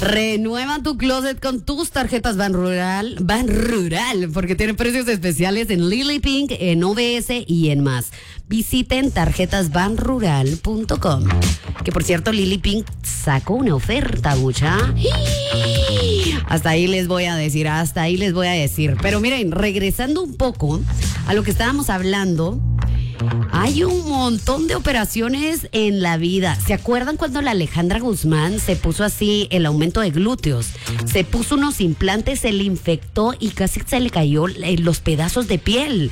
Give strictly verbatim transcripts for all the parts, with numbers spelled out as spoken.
Renueva tu closet con tus tarjetas Ban Rural, Ban Rural, porque tienen precios especiales en Lily Pink, en O B S y en más. Visiten tarjetas ban rural punto com. Que por cierto, Lily Pink sacó una oferta, mucha. Hasta ahí les voy a decir, hasta ahí les voy a decir. Pero miren, regresando un poco a lo que estábamos hablando. Hay un montón de operaciones en la vida. ¿Se acuerdan cuando la Alejandra Guzmán se puso así el aumento de glúteos? Se puso unos implantes, se le infectó y casi se le cayó los pedazos de piel.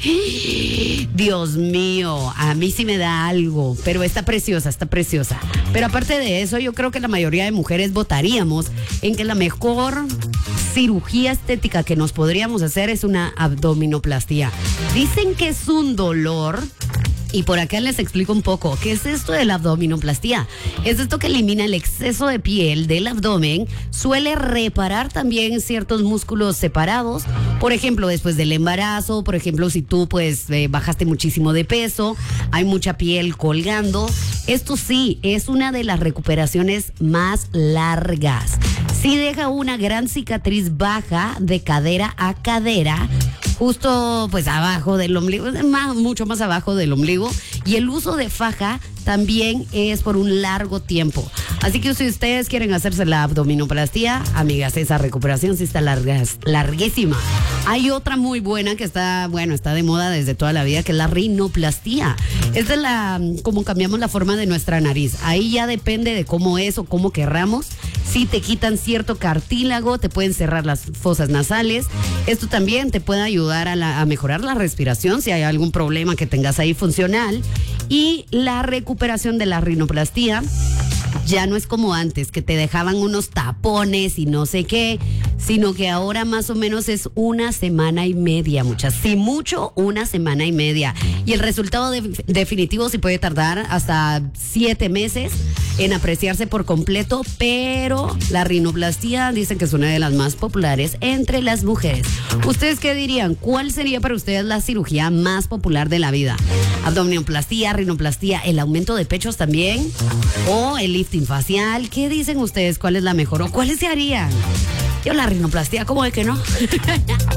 Dios mío, a mí sí me da algo, pero está preciosa, está preciosa. Pero aparte de eso, yo creo que la mayoría de mujeres votaríamos en que la mejor cirugía estética que nos podríamos hacer es una abdominoplastía. Dicen que es un dolor. Y por acá les explico un poco. ¿Qué es esto de la abdominoplastía? Es esto que elimina el exceso de piel del abdomen. Suele reparar también ciertos músculos separados. Por ejemplo, después del embarazo. Por ejemplo, si tú pues eh, bajaste muchísimo de peso. Hay mucha piel colgando. Esto sí, es una de las recuperaciones más largas. Sí deja una gran cicatriz baja de cadera a cadera. Justo pues abajo del ombligo, más, mucho más abajo del ombligo. Y el uso de faja también es por un largo tiempo. Así que si ustedes quieren hacerse la abdominoplastía, amigas, esa recuperación sí está larga, larguísima. Hay otra muy buena que está, bueno, está de moda desde toda la vida, que es la rinoplastía. Esta es la, como cambiamos la forma de nuestra nariz. Ahí ya depende de cómo es o cómo querramos. Si te quitan cierto cartílago, te pueden cerrar las fosas nasales. Esto también te puede ayudar a, la, a mejorar la respiración si hay algún problema que tengas ahí funcional. Y la recuperación de la rinoplastía ya no es como antes, que te dejaban unos tapones y no sé qué, sino que ahora más o menos es una semana y media, muchas. Si mucho, una semana y media. Y el resultado de, definitivo sí puede tardar hasta siete meses en apreciarse por completo, pero la rinoplastía dicen que es una de las más populares entre las mujeres. ¿Ustedes qué dirían? ¿Cuál sería para ustedes la cirugía más popular de la vida? ¿Abdominoplastía, rinoplastía, el aumento de pechos también? ¿O el lifting facial? ¿Qué dicen ustedes? ¿Cuál es la mejor? ¿O cuáles se harían? Yo la rinoplastía, ¿cómo de que no?